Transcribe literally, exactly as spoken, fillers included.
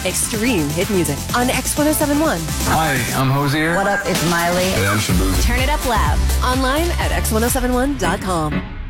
Extreme hit music on X one oh seven point one. Hi, I'm Hosier. What up? It's Miley. Hey, I'm Shaboozey. Turn it up loud. Online at x one oh seven one dot com.